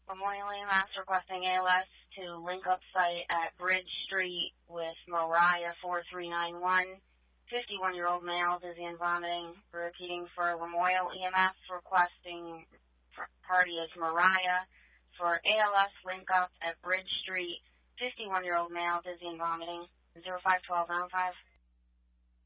Memorial EMS requesting ALS to link up site at Bridge Street with Mariah 4391. 51-year-old male, dizzy and vomiting. Repeating for Memorial EMS requesting party is Mariah for ALS link up at Bridge Street. 51-year-old male, dizzy and vomiting. 051295.